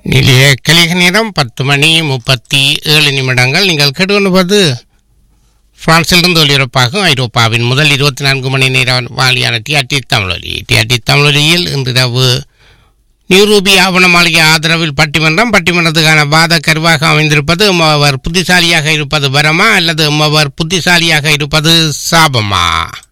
நிலைய கலிக நேரம் 10:37. நீங்கள் கேட்டுக்கொண்டிருப்பது பிரான்சிலிருந்து ஒலிபரப்பாகும் ஐரோப்பாவின் முதல் 24 மணி நேர வாலியான டிஆர்டி தமிழொலி. டிஆர்டி தமிழொலியில் இன்றிரவு நியூரூபி ஆவண மாளிகை ஆதரவில் பட்டிமன்றத்துக்கான வாத கருவாக அமைந்திருப்பது அவர் புத்திசாலியாக இருப்பது வரமா அல்லது அவர் புத்திசாலியாக இருப்பது சாபமா?